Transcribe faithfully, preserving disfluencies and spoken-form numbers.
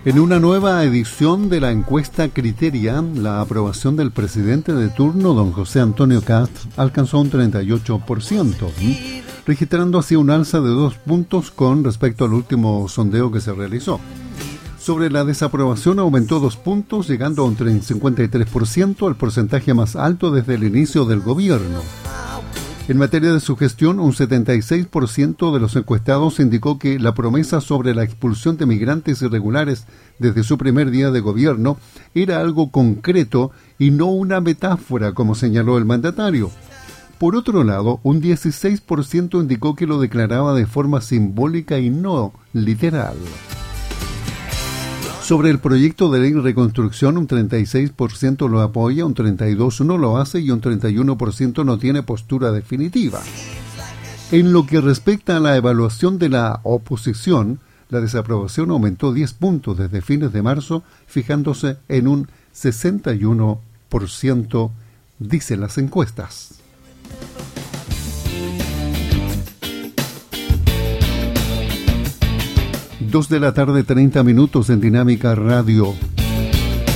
En una nueva edición de la encuesta Criteria, la aprobación del presidente de turno, don José Antonio Kast, alcanzó un treinta y ocho por ciento, registrando así un alza de dos puntos con respecto al último sondeo que se realizó. Sobre la desaprobación aumentó dos puntos, llegando a un cincuenta y tres por ciento, el porcentaje más alto desde el inicio del gobierno. En materia de su gestión, un setenta y seis por ciento de los encuestados indicó que la promesa sobre la expulsión de migrantes irregulares desde su primer día de gobierno era algo concreto y no una metáfora, como señaló el mandatario. Por otro lado, un dieciséis por ciento indicó que lo declaraba de forma simbólica y no literal. Sobre el proyecto de ley de reconstrucción, un treinta y seis por ciento lo apoya, un treinta y dos por ciento no lo hace y un treinta y uno por ciento no tiene postura definitiva. En lo que respecta a la evaluación de la oposición, la desaprobación aumentó diez puntos desde fines de marzo, fijándose en un sesenta y uno por ciento, dicen las encuestas. Dos de la tarde, treinta minutos en Dinámica Radio.